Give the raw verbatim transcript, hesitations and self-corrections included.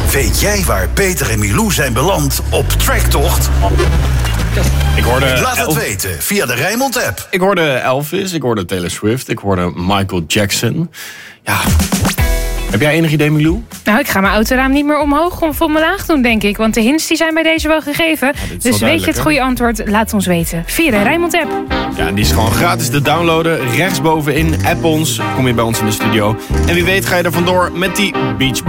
Weet jij waar Peter en Milou zijn beland op Tracktocht? Ik hoorde Laat het El- weten via de Rijnmond-app. Ik hoorde Elvis, ik hoorde Taylor Swift, ik hoorde Michael Jackson. Ja, heb jij enig idee, Milou? Nou, ik ga mijn autoraam niet meer omhoog of omlaag doen, denk ik. Want de hints die zijn bij deze wel gegeven. dit is Dus wel weet je het duidelijk, goede antwoord? Laat het ons weten. Via de Rijnmond-app. Ja, en die is gewoon gratis te downloaden. Rechtsbovenin, app ons, kom je bij ons in de studio. En wie weet ga je er vandoor met die Beach Boys.